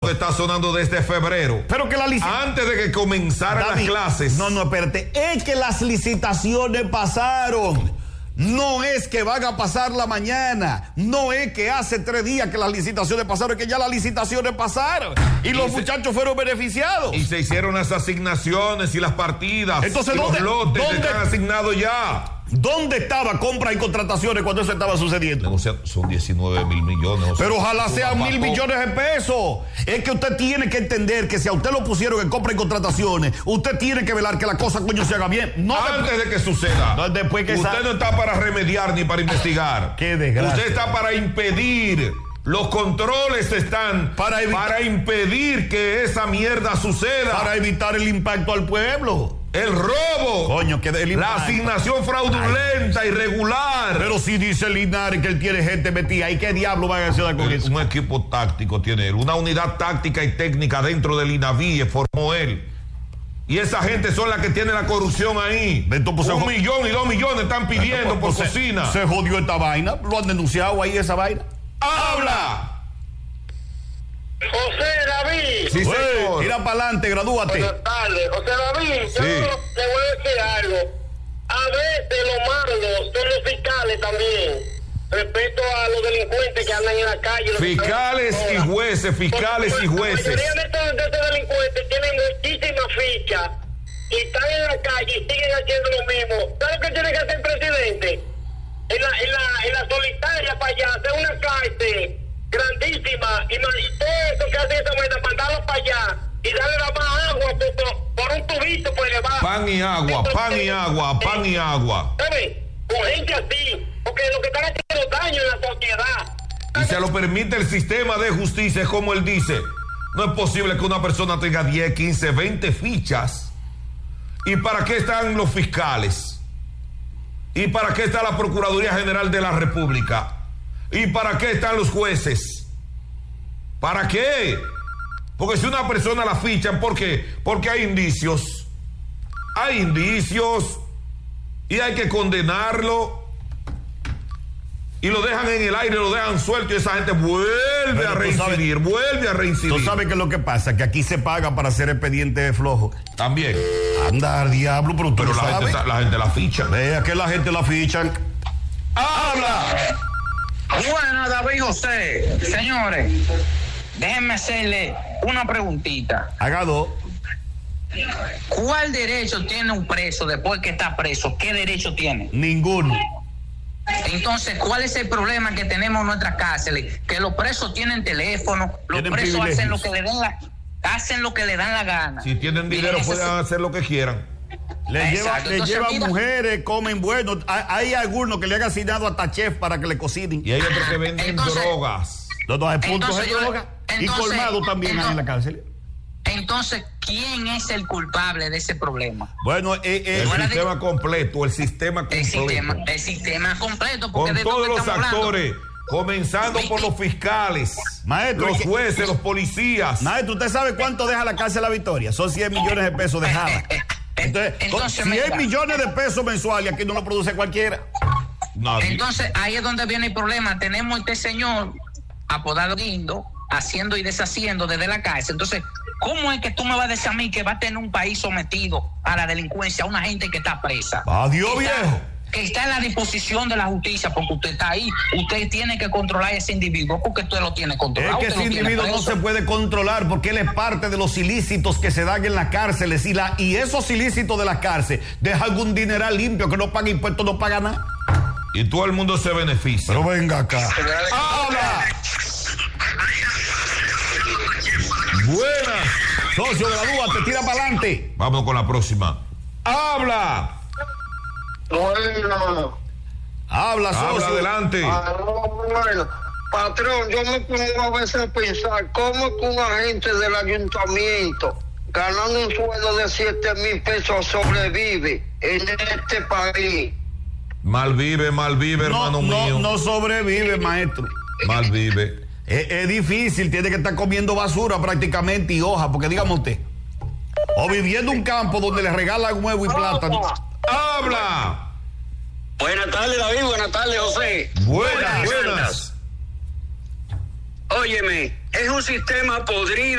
Eso está sonando desde febrero. Pero que la licitación... Antes de que comenzaran las clases. No, espérate. Es que las licitaciones pasaron. No es que van a pasar la mañana. No es que hace 3 días que las licitaciones pasaron. Es que ya las licitaciones pasaron. Y los muchachos fueron beneficiados. Y se hicieron las asignaciones y las partidas. Entonces, y los lotes están asignados ya. ¿Dónde estaba compras y contrataciones cuando eso estaba sucediendo? O sea, son 19 mil millones. Pero ojalá sean 1.000 millones de pesos. Es que usted tiene que entender que si a usted lo pusieron en compras y contrataciones, usted tiene que velar que la cosa, coño, se haga bien. No antes de que suceda. No, después que usted no está para remediar ni para investigar. Qué desgracia. Usted está para impedir. Los controles están para impedir que esa mierda suceda. Para evitar el impacto al pueblo. El robo. Coño, que la asignación fraudulenta, irregular. Pero si dice Linares que él tiene gente metida, ¿y qué diablo van a hacer con eso? Un equipo táctico tiene él, una unidad táctica y técnica dentro del INAVIE formó él. Y esa gente son las que tienen la corrupción ahí. Pues 1 millón y 2 millones están pidiendo por cocina. Se jodió esta vaina. ¿Lo han denunciado ahí esa vaina? ¡Habla! José David. Sí, señor. Tira para adelante, gradúate. Buenas tardes. José David, sí. Yo le voy a decir algo. A veces los malos son los fiscales también. Respecto a los delincuentes que andan en la calle. Fiscales y jueces, fiscales y jueces. La mayoría de estos delincuentes tienen muchísimas fichas y están en la calle y siguen haciendo lo mismo. ¿Sabes lo que tiene que hacer el presidente? En la solitaria para allá, hacer una cárcel grandísima y todo eso que hace esa vaina, mandarlo para allá y darle la más agua por un tubito pues le va. Pan y agua, pan y agua, pan y agua. ¿Sabes? Con gente así, porque lo que están haciendo daño en la sociedad. Y se lo permite el sistema de justicia, es como él dice. No es posible que una persona tenga 10, 15, 20 fichas. ¿Y para qué están los fiscales? ¿Y para qué está la Procuraduría General de la República? ¿Y para qué están los jueces? ¿Para qué? Porque si una persona la fichan, ¿por qué? Porque hay indicios. Hay indicios y hay que condenarlo. Y lo dejan en el aire, lo dejan suelto y esa gente vuelve a reincidir. Tú sabes que lo que pasa, que aquí se paga para hacer expediente de flojo. También. Anda, diablo, pero la gente la ficha. Vea que la gente la fichan. ¡Habla! Buena, David José. Señores, déjenme hacerle una preguntita. Haga 2. ¿Cuál derecho tiene un preso después que está preso? ¿Qué derecho tiene? Ninguno. Entonces, ¿cuál es el problema que tenemos en nuestras cárceles? Que los presos tienen teléfono, los presos hacen lo que le dan la gana. Si tienen dinero pueden hacer lo que quieran. Le llevan mujeres, comen bueno. Hay algunos que le han asignado hasta chef para que le cocinen. Y hay otros que venden drogas. Los hay puntos de droga. Y colmado también hay en la cárcel. Entonces, ¿quién es el culpable de ese problema? Bueno, el sistema completo, el sistema completo. Porque con todos los actores, comenzando por los fiscales, maestro, los jueces, los policías. Maestro, ¿usted sabe cuánto deja la cárcel La Victoria? Son 100 millones de pesos dejada. Entonces 100 millones de pesos mensuales, aquí no lo produce cualquiera. Nadie. Entonces, ahí es donde viene el problema. Tenemos este señor apodado Guindo, haciendo y deshaciendo desde la cárcel. Entonces, ¿cómo es que tú me vas a decir a mí que va a tener un país sometido a la delincuencia, a una gente que está presa? Adiós, viejo. Que está en la disposición de la justicia, porque usted está ahí. Usted tiene que controlar a ese individuo, porque usted lo tiene controlado. Es que ese individuo no se puede controlar, porque él es parte de los ilícitos que se dan en las cárceles. Y esos ilícitos de las cárceles deja algún dineral limpio, que no paga impuestos, no paga nada. Y todo el mundo se beneficia. Pero venga acá. ¡Habla! Buenas. Socio, gradúate, tira para adelante. Vamos con la próxima. ¡Habla! Bueno. Habla, socio. Habla, adelante. Bueno, patrón, yo me pongo a veces a pensar cómo es que un agente del ayuntamiento ganando un sueldo de 7,000 pesos sobrevive en este país. Malvive, hermano mío. No sobrevive, maestro. Malvive. Es difícil, tiene que estar comiendo basura prácticamente y hoja, porque dígame usted, o viviendo en un campo donde le regalan huevo y plátano. ¡Habla! Buenas tardes, David. Buenas tardes, José. Buenas. Óyeme, es un sistema podrido.